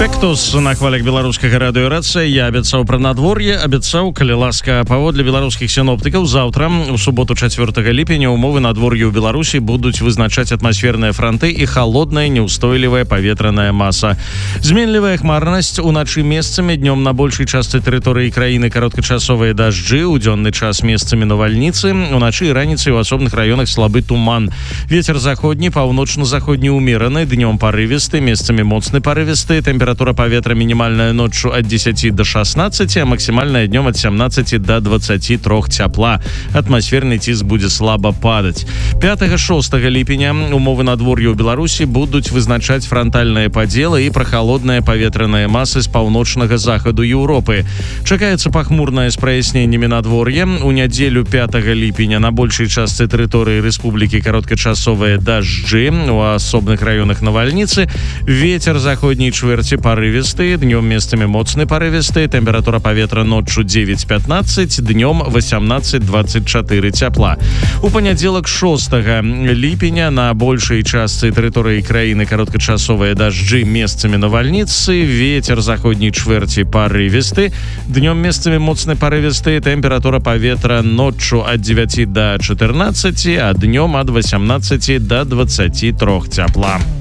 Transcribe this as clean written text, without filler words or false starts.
Спектус на хвалях беларускага радыёрацыя. Я абяцаў пра надвор'е, абяцаў, калі ласка, паводле беларускіх сіноптыкаў, заўтра, у суботу 4 ліпеня, умовы надвор'я ў Беларусі будуць вызначаць атмасферныя франты і халодная неўстойлівая паветраная маса. Зменлівая хмарнасць, уначы месцамі, днём на большай частцы тэрыторыі краіны кароткачасовыя дажджы, у дзённы час месцамі навальніцы, уначы і раніцай у асобных раёнах слабы туман. Вецер заходні, паўночна-заходні ўмераны, днём парывісты, месцамі моцны парывісты, температура паветра минимальная ночью от 10 до 16, а максимальная днем от 17 до 23 тепла. Атмосферный ціск будет слабо падать. 5-6 ліпеня умовы надвор'я ў Беларусі будуць вызначаць фронтальныя падзелы і прохалодная паветраная маса з паўночнага захаду Еўропы. Чакаецца пахмурнае з праясненнямі надвор'я. У нядзелю 5 ліпеня на большай частцы тэрыторыі рэспублікі кароткачасовыя дажджы, у асобных раёнах навальніцы. Ветер заходняй чвэрці парывісты, днём месцамі моцны парывісты, тэмпература паветра ноччу 9-15, днём 18-24 цяпла. У панядзелак 6 ліпеня на большай частцы тэрыторыі краіны кароткачасовыя дажджы, месцамі навальніцы, ветер заходняй чвэрці парывісты, днём месцамі моцны парывісты, тэмпература паветра ноччу ад 9 до 14, а днём ад 18 до 23 цяпла.